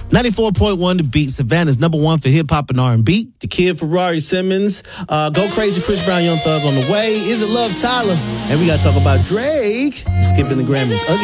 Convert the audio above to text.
94.1 The Beat, Savannah's #1 for hip-hop and R&B. The Kid, Ferrari Simmons. Go Crazy, Chris Brown, Young Thug on the way. Is It Love, Tyler? And we got to talk about Drake. He's skipping the Grammys again.